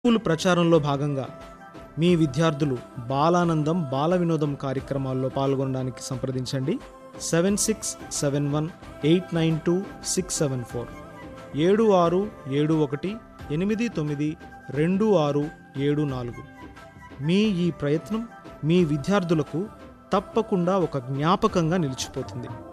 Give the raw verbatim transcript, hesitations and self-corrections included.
School ప్రచారంలో భాగంగా మీ విద్యార్థులు బాలానందం బాల వినోదం కార్యక్రమాల్లో పాల్గొనడానికి సంప్రదించండి. Seven six seven one eight nine two six seven four ఏడు ఆరు ఏడు ఒకటి ఎనిమిది తొమ్మిది రెండు ఆరు ఏడు నాలుగు. మీ ఈ ప్రయత్నం మీ విద్యార్థులకు తప్పకుండా ఒక జ్ఞాపకంగా నిలిచిపోతుంది.